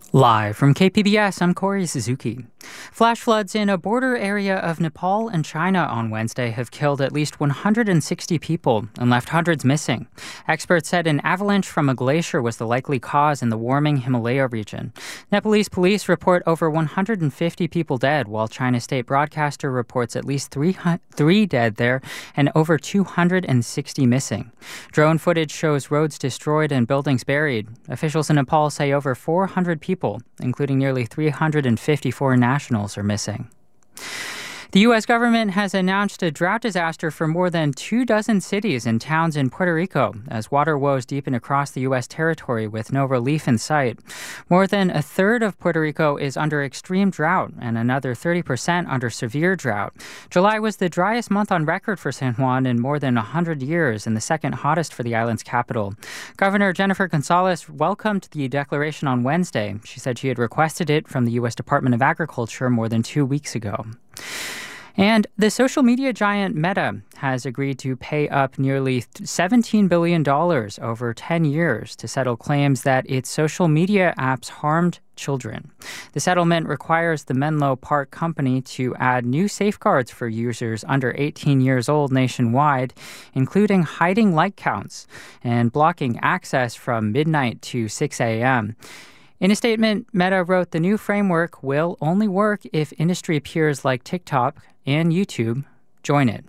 Live from KPBS, I'm Corey Suzuki. Flash floods in a border area of Nepal and China on Wednesday have killed at least 160 people and left hundreds missing. Experts said an avalanche from a glacier was the likely cause in the warming Himalaya region. Nepalese police report over 150 people dead, while China's state broadcaster reports at least three dead there and over 260 missing. Drone footage shows roads destroyed and buildings buried. Officials in Nepal say over 400 people, including nearly 354 nationals, are missing. The U.S. government has announced a drought disaster for more than 24 cities and towns in Puerto Rico as water woes deepen across the U.S. territory with no relief in sight. More than a third of Puerto Rico is under extreme drought and another 30% under severe drought. July was the driest month on record for San Juan in more than 100 years and the second hottest for the island's capital. Governor Jennifer Gonzalez welcomed the declaration on Wednesday. She said she had requested it from the U.S. Department of Agriculture more than 2 weeks ago. And the social media giant Meta has agreed to pay up nearly $17 billion over 10 years to settle claims that its social media apps harmed children. The settlement requires the Menlo Park company to add new safeguards for users under 18 years old nationwide, including hiding like counts and blocking access from midnight to 6 a.m. In a statement, Meta wrote the new framework will only work if industry peers like TikTok and YouTube join it.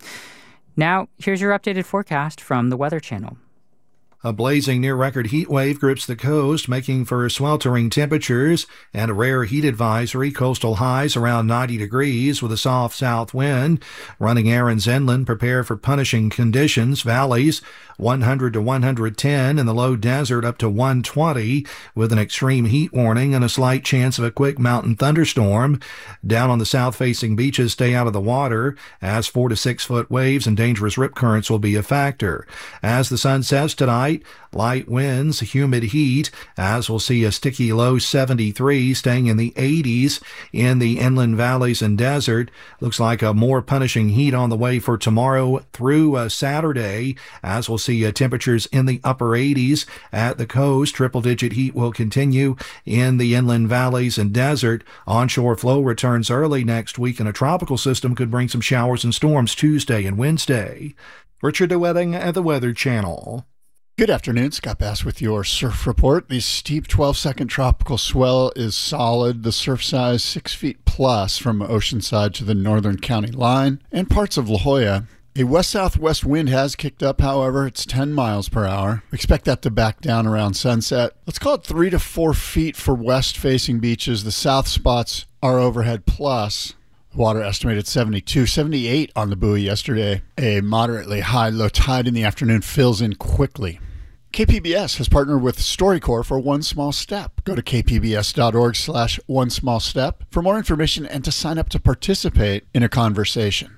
Now, here's your updated forecast from the Weather Channel. A blazing near-record heat wave grips the coast, making for sweltering temperatures and a rare heat advisory. Coastal highs around 90 degrees with a soft south wind. Running errands inland prepare for punishing conditions. Valleys 100 to 110, and the low desert up to 120 with an extreme heat warning and a slight chance of a quick mountain thunderstorm. Down on the south-facing beaches, stay out of the water as 4 to 6 foot waves and dangerous rip currents will be a factor. As the sun sets tonight, light winds, humid heat, as we'll see a sticky low 73, staying in the 80s in the inland valleys and desert. Looks like a more punishing heat on the way for tomorrow through Saturday, as we'll see temperatures in the upper 80s at the coast. Triple-digit heat will continue in the inland valleys and desert. Onshore flow returns early next week, and a tropical system could bring some showers and storms Tuesday and Wednesday. Richard DeWetting at the Weather Channel. Good afternoon, Scott Bass with your surf report. The steep 12-second tropical swell is solid. The surf size 6 feet plus from Oceanside to the northern county line and parts of La Jolla. A west-southwest wind has kicked up, however. It's 10 miles per hour. Expect that to back down around sunset. Let's call it 3 to 4 feet for west-facing beaches. The south spots are overhead plus. Water estimated 72, 78 on the buoy yesterday. A moderately high low tide in the afternoon fills in quickly. KPBS has partnered with StoryCorps for One Small Step. Go to kpbs.org/one small step for more information and to sign up to participate in a conversation.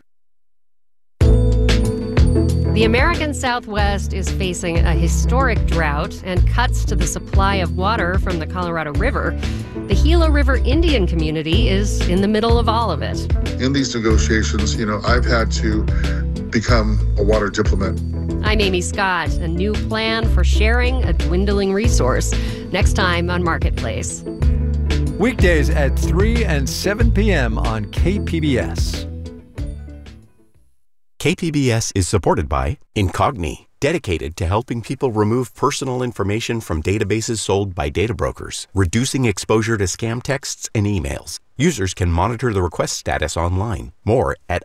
The American Southwest is facing a historic drought and cuts to the supply of water from the Colorado River. The Gila River Indian community is in the middle of all of it. In these negotiations, I've had to become a water diplomat. I'm Amy Scott. A new plan for sharing a dwindling resource. Next time on Marketplace. Weekdays at 3 and 7 p.m. on KPBS. KPBS is supported by Incogni, dedicated to helping people remove personal information from databases sold by data brokers, reducing exposure to scam texts and emails. Users can monitor the request status online. More at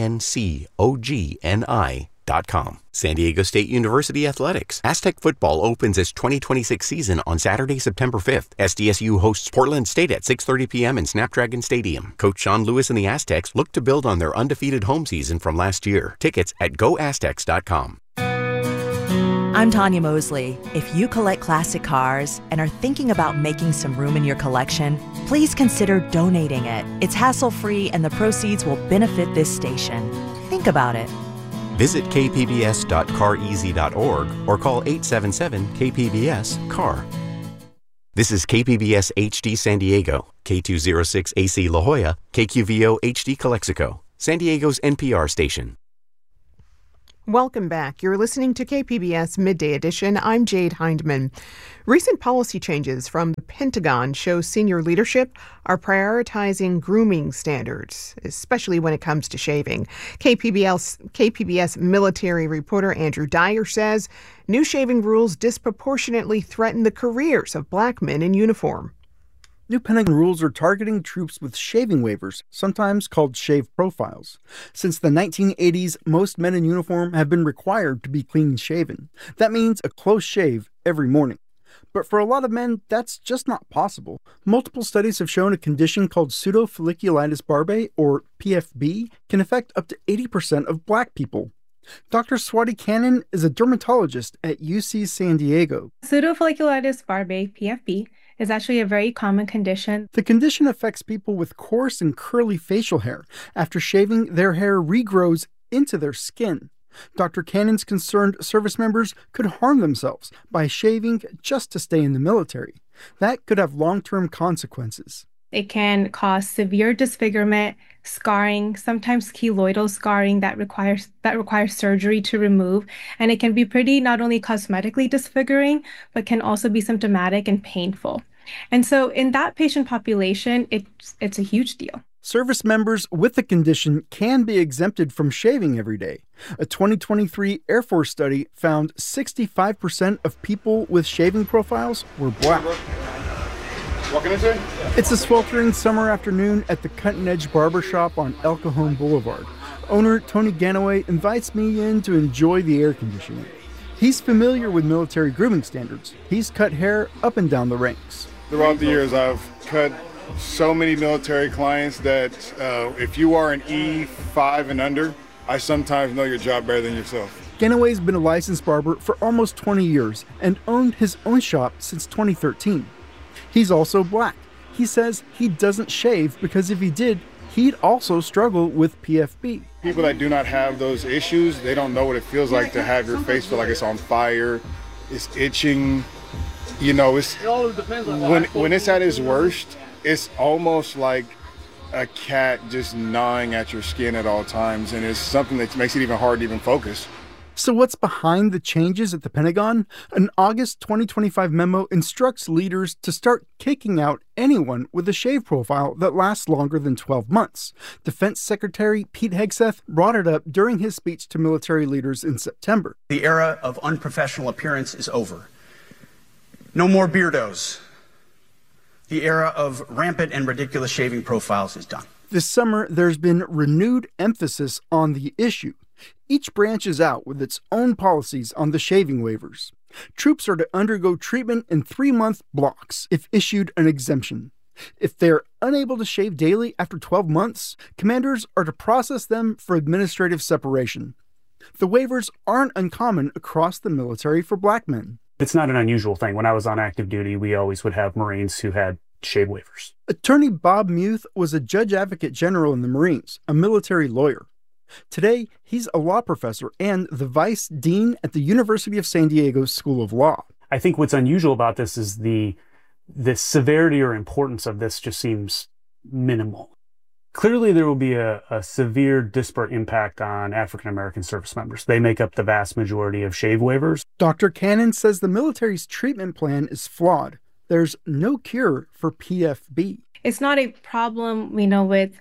incogni.com. San Diego State University Athletics. Aztec football opens its 2026 season on Saturday, September 5th. SDSU hosts Portland State at 6:30 p.m. in Snapdragon Stadium. Coach Sean Lewis and the Aztecs look to build on their undefeated home season from last year. Tickets at goaztecs.com. I'm Tanya Mosley. If you collect classic cars and are thinking about making some room in your collection, please consider donating it. It's hassle-free and the proceeds will benefit this station. Think about it. Visit kpbs.careasy.org or call 877-KPBS-CAR. This is KPBS HD San Diego, K206 AC La Jolla, KQVO HD Calexico, San Diego's NPR station. Welcome back. You're listening to KPBS Midday Edition. I'm Jade Hindman. Recent policy changes from the Pentagon show senior leadership are prioritizing grooming standards, especially when it comes to shaving. KPBS military reporter Andrew Dyer says new shaving rules disproportionately threaten the careers of black men in uniform. New Pentagon rules are targeting troops with shaving waivers, sometimes called shave profiles. Since the 1980s, most men in uniform have been required to be clean-shaven. That means a close shave every morning. But for a lot of men, that's just not possible. Multiple studies have shown a condition called pseudofolliculitis barbae, or PFB, can affect up to 80% of black people. Dr. Swati Cannon is a dermatologist at UC San Diego. Pseudofolliculitis barbae, PFB, is actually a very common condition. The condition affects people with coarse and curly facial hair. After shaving, their hair regrows into their skin. Dr. Cannon's concerned service members could harm themselves by shaving just to stay in the military. That could have long-term consequences. It can cause severe disfigurement, scarring, sometimes keloidal scarring that requires surgery to remove. And it can be pretty not only cosmetically disfiguring, but can also be symptomatic and painful. And so in that patient population, it's a huge deal. Service members with the condition can be exempted from shaving every day. A 2023 Air Force study found 65% of people with shaving profiles were black. Walking into it? It's a sweltering summer afternoon at the Cutting Edge Barber Shop on El Cajon Boulevard. Owner Tony Ganaway invites me in to enjoy the air conditioning. He's familiar with military grooming standards. He's cut hair up and down the ranks. Throughout the years, I've cut so many military clients that if you are an E5 and under, I sometimes know your job better than yourself. Ganaway's been a licensed barber for almost 20 years and owned his own shop since 2013. He's also black. He says he doesn't shave because if he did, he'd also struggle with PFB. People that do not have those issues, they don't know what it feels like to have your face feel like it's on fire, it's itching. You know, when it's at its worst, it's almost like a cat just gnawing at your skin at all times, and it's something that makes it even hard to even focus. So what's behind the changes at the Pentagon? An August 2025 memo instructs leaders to start kicking out anyone with a shave profile that lasts longer than 12 months. Defense Secretary Pete Hegseth brought it up during his speech to military leaders in September. The era of unprofessional appearance is over. No more beardos. The era of rampant and ridiculous shaving profiles is done. This summer, there's been renewed emphasis on the issue. Each branch is out with its own policies on the shaving waivers. Troops are to undergo treatment in 3-month blocks if issued an exemption. If they're unable to shave daily after 12 months, commanders are to process them for administrative separation. The waivers aren't uncommon across the military for black men. It's not an unusual thing. When I was on active duty, we always would have Marines who had shave waivers. Attorney Bob Muth was a judge advocate general in the Marines, a military lawyer. Today, he's a law professor and the vice dean at the University of San Diego School of Law. I think what's unusual about this is the severity or importance of this just seems minimal. Clearly, there will be a severe disparate impact on African-American service members. They make up the vast majority of shave waivers. Dr. Cannon says the military's treatment plan is flawed. There's no cure for PFB. It's not a problem, with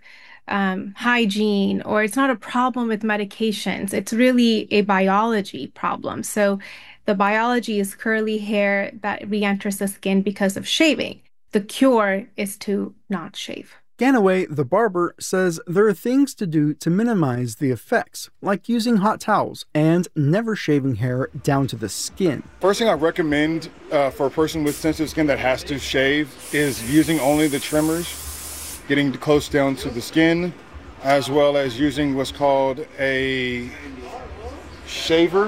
hygiene, or it's not a problem with medications. It's really a biology problem. So the biology is curly hair that re-enters the skin because of shaving. The cure is to not shave. Ganaway, the barber, says there are things to do to minimize the effects, like using hot towels and never shaving hair down to the skin. First thing I recommend for a person with sensitive skin that has to shave is using only the trimmers, getting close down to the skin, as well as using what's called a shaver.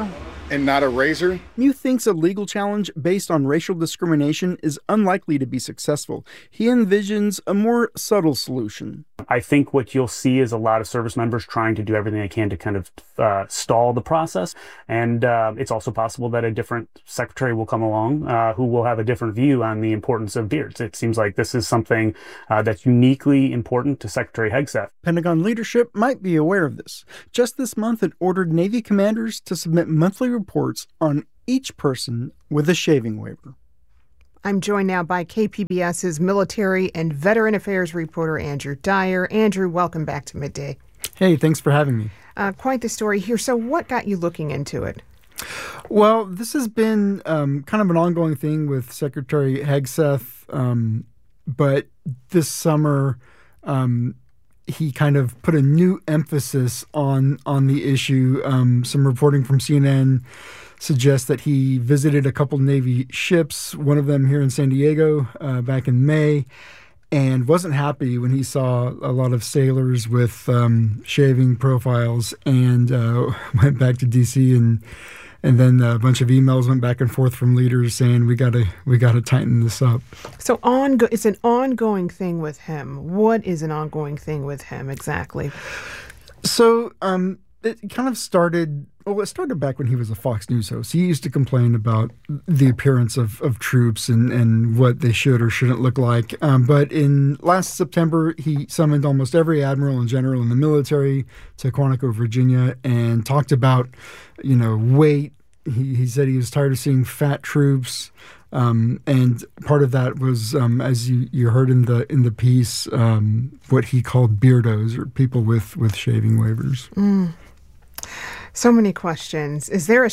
and not a razor. Mew thinks a legal challenge based on racial discrimination is unlikely to be successful. He envisions a more subtle solution. I think what you'll see is a lot of service members trying to do everything they can to kind of stall the process. And it's also possible that a different secretary will come along who will have a different view on the importance of beards. It seems like this is something that's uniquely important to Secretary Hegseth. Pentagon leadership might be aware of this. Just this month, it ordered Navy commanders to submit monthly reports on each person with a shaving waiver. I'm joined now by KPBS's military and veteran affairs reporter, Andrew Dyer. Andrew, welcome back to Midday. Hey, thanks for having me. Quite the story here. So what got you looking into it? Well, this has been kind of an ongoing thing with Secretary Hegseth, but this summer he kind of put a new emphasis on the issue. Some reporting from CNN suggests that he visited a couple Navy ships, one of them here in San Diego back in May, and wasn't happy when he saw a lot of sailors with shaving profiles, and went back to D.C. and then a bunch of emails went back and forth from leaders saying we gotta tighten this up. So it's an ongoing thing with him. What is an ongoing thing with him exactly? So it kind of started. Well, it started back when he was a Fox News host. He used to complain about the appearance of troops and what they should or shouldn't look like. But in last September, he summoned almost every admiral and general in the military to Quantico, Virginia, and talked about, weight. He said he was tired of seeing fat troops. And part of that was, as you heard in the piece, what he called beardos, or people with shaving waivers. So many questions. Is there any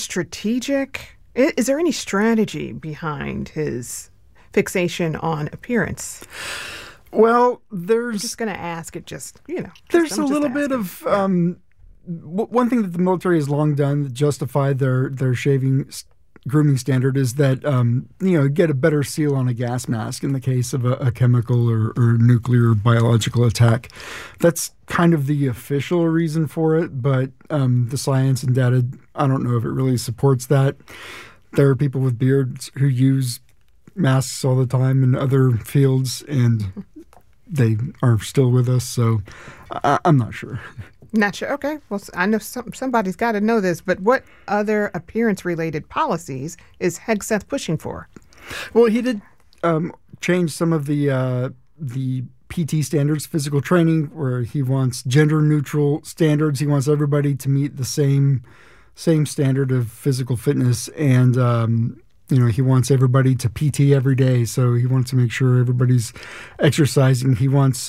strategy behind his fixation on appearance? Well, I'm just going to ask it there's a little bit of, one thing that the military has long done to justify their grooming standard is that, get a better seal on a gas mask in the case of a chemical or nuclear biological attack. That's kind of the official reason for it, but the science and data, I don't know if it really supports that. There are people with beards who use masks all the time in other fields, and they are still with us, so I'm not sure. Not sure. Okay. Well, I know somebody's got to know this, but what other appearance-related policies is Hegseth pushing for? Well, he did change some of the PT standards, physical training, where he wants gender-neutral standards. He wants everybody to meet the same standard of physical fitness, and he wants everybody to PT every day. So he wants to make sure everybody's exercising. He wants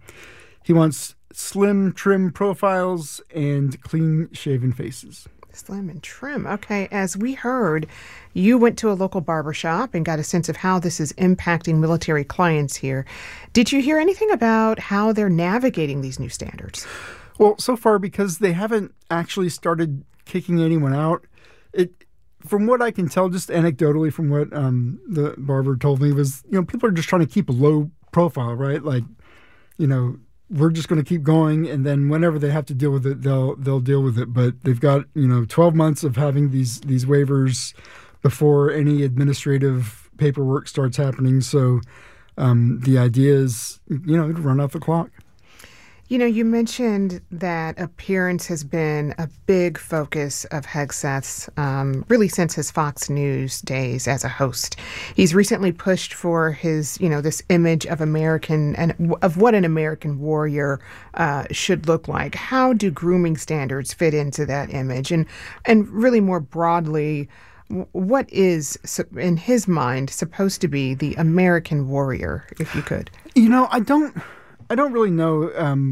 slim, trim profiles and clean-shaven faces. Slim and trim. Okay. As we heard, you went to a local barbershop and got a sense of how this is impacting military clients here. Did you hear anything about how they're navigating these new standards? Well, so far, because they haven't actually started kicking anyone out, from what I can tell, just anecdotally from what the barber told me, was, people are just trying to keep a low profile, right? Like, we're just going to keep going, and then whenever they have to deal with it, they'll deal with it. But they've got 12 months of having these waivers before any administrative paperwork starts happening. So the idea is, to run out the clock. You mentioned that appearance has been a big focus of Hegseth's, really since his Fox News days as a host. He's recently pushed for his, this image of of what an American warrior should look like. How do grooming standards fit into that image? And really more broadly, what is, in his mind, supposed to be the American warrior, if you could? I don't really know.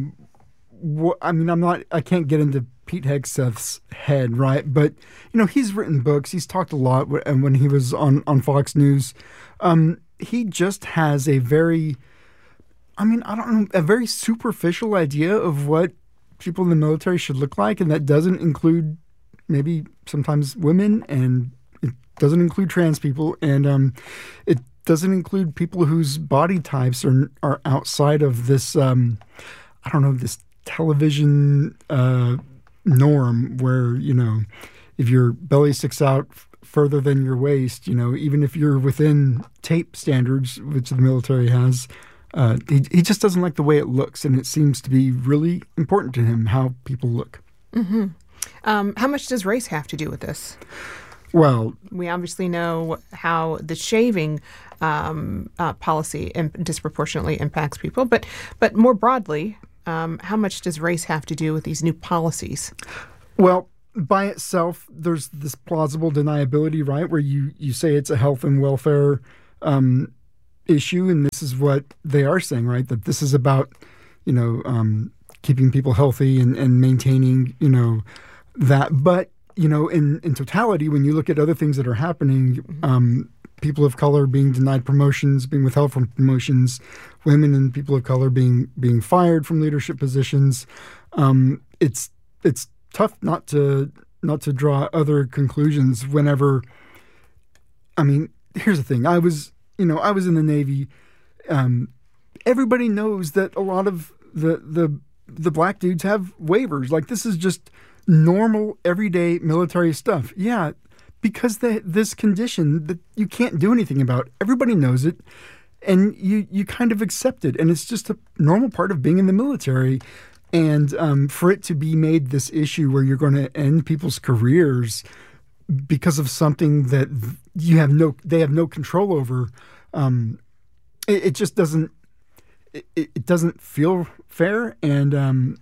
I can't get into Pete Hegseth's head, right? But, he's written books. He's talked a lot when he was on Fox News. He just has a very superficial idea of what people in the military should look like. And that doesn't include maybe sometimes women, and it doesn't include trans people. And it doesn't include people whose body types are outside of this, this television norm where, if your belly sticks out further than your waist, even if you're within tape standards, which the military has, he just doesn't like the way it looks, and it seems to be really important to him how people look. Mm-hmm. How much does race have to do with this? Well, we obviously know how the shaving policy disproportionately impacts people, but more broadly, how much does race have to do with these new policies? Well, by itself, there's this plausible deniability, right, where you say it's a health and welfare issue, and this is what they are saying, right, that this is about, keeping people healthy and maintaining, that. But, in totality, when you look at other things that are happening, people of color being denied promotions, being withheld from promotions, women and people of color being fired from leadership positions, it's tough not to draw other conclusions whenever. I mean, here's the thing. I was in the Navy. Everybody knows that a lot of the black dudes have waivers. Like, this is just normal, everyday military stuff. Yeah, because this condition that you can't do anything about. Everybody knows it, and you kind of accept it, and it's just a normal part of being in the military. And for it to be made this issue where you're going to end people's careers because of something that they have no control over, it just doesn't. It doesn't feel fair, and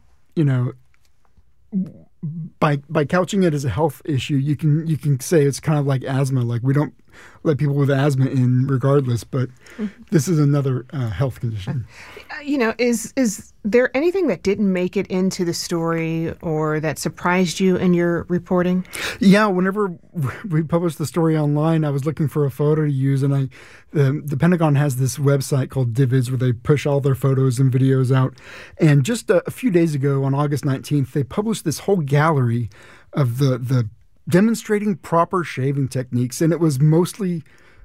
by couching it as a health issue, you can say it's kind of like asthma. Like, we don't let people with asthma in regardless, but this is another health condition. Is there anything that didn't make it into the story or that surprised you in your reporting? Yeah, whenever we published the story online, I was looking for a photo to use, and the Pentagon has this website called Divids where they push all their photos and videos out. And just a few days ago, on August 19th, they published this whole gallery of the demonstrating proper shaving techniques, and it was mostly,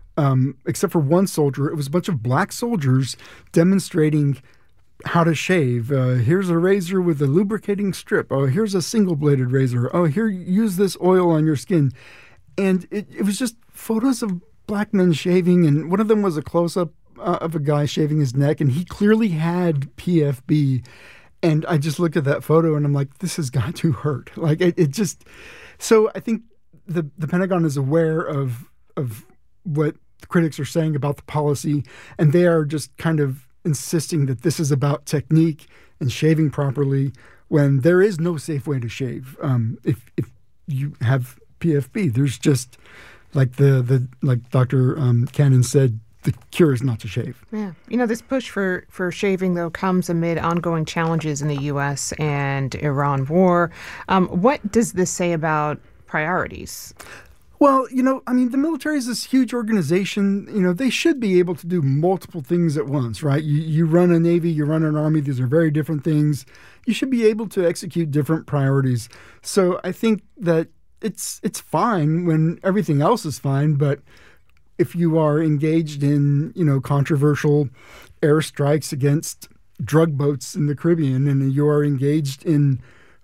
except for one soldier, it was a bunch of black soldiers demonstrating how to shave. Here's a razor with a lubricating strip. Oh, here's a single-bladed razor. Oh, here, use this oil on your skin. And it was just photos of black men shaving, and one of them was a close-up of a guy shaving his neck, and he clearly had PFB. And I just looked at that photo, and I'm like, this has got to hurt. Like, it just... So I think the Pentagon is aware of what critics are saying about the policy, and they are just kind of insisting that this is about technique and shaving properly when there is no safe way to shave. If you have PFB, there's just, like like Dr. Cannon said, the cure is not to shave. Yeah. This push for shaving, though, comes amid ongoing challenges in the U.S. and Iran war. What does this say about priorities? Well, the military is this huge organization. They should be able to do multiple things at once, right? You run a Navy, you run an Army. These are very different things. You should be able to execute different priorities. So I think that it's fine when everything else is fine, but if you are engaged in, controversial airstrikes against drug boats in the Caribbean, and you are engaged in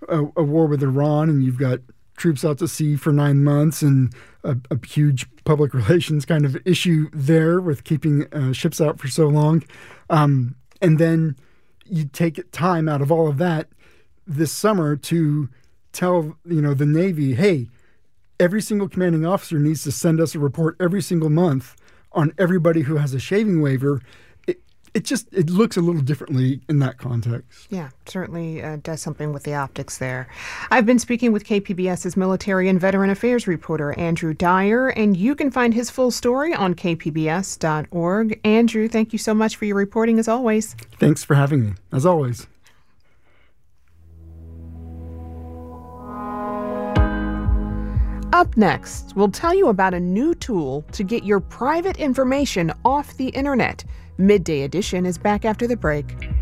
a war with Iran, and you've got troops out to sea for 9 months, and a huge public relations kind of issue there with keeping ships out for so long, and then you take time out of all of that this summer to tell, the Navy, hey, every single commanding officer needs to send us a report every single month on everybody who has a shaving waiver. It looks a little differently in that context. Yeah, certainly does something with the optics there. I've been speaking with KPBS's military and veteran affairs reporter, Andrew Dyer, and you can find his full story on kpbs.org. Andrew, thank you so much for your reporting, as always. Thanks for having me, as always. Up next, we'll tell you about a new tool to get your private information off the internet. Midday Edition is back after the break.